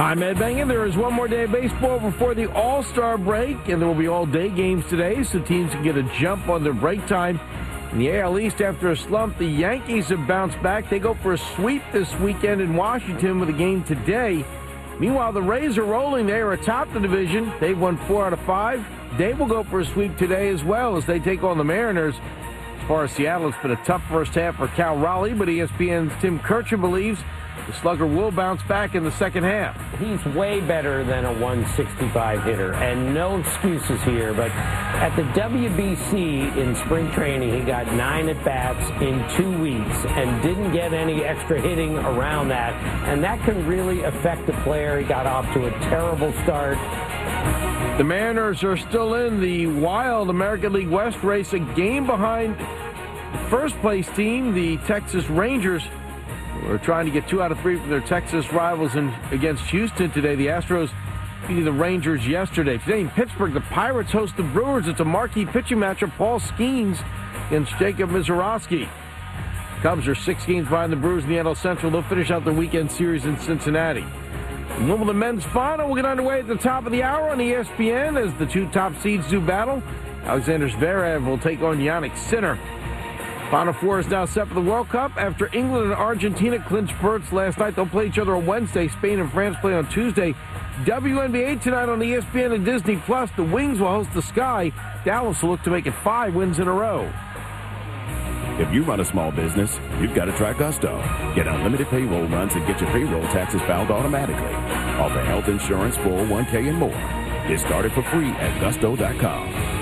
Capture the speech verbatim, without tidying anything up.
I'm Ed Bengen. There is one more day of baseball before the All-Star break, and there will be all-day games today, so teams can get a jump on their break time. In the A L East, after a slump, the Yankees have bounced back. They go for a sweep this weekend in Washington with a game today. Meanwhile, the Rays are rolling. They are atop the division. They've won four out of five. They will go for a sweep today as well as they take on the Mariners. As far as Seattle, it's been a tough first half for Cal Raleigh, but E S P N's Tim Kirchin believes the slugger will bounce back in the second half. He's way better than a one sixty-five hitter, and no excuses here. But at the W B C in spring training, he got nine at-bats in two weeks and didn't get any extra hitting around that. And that can really affect the player. He got off to a terrible start. The Mariners are still in the wild American League West race, a game behind the first-place team, the Texas Rangers. We're trying to get two out of three from their Texas rivals in, against Houston today. The Astros beating the Rangers yesterday. Today in Pittsburgh, the Pirates host the Brewers. It's a marquee pitching matchup. Paul Skeens against Jacob Misiorowski. Cubs are six games behind the Brewers in the N L Central. They'll finish out the weekend series in Cincinnati. The Wimbledon men's final will get underway at the top of the hour on E S P N as the two top seeds do battle. Alexander Zverev will take on Jannik Sinner. Final four is now set for the World Cup after England and Argentina clinched berths last night. They'll play each other on Wednesday. Spain and France play on Tuesday. W N B A tonight on E S P N and Disney Plus. The Wings will host the Sky. Dallas will look to make it five wins in a row. If you run a small business, you've got to try Gusto. Get unlimited payroll runs and get your payroll taxes filed automatically. Offer health insurance, four oh one k, and more. Get started for free at gusto dot com.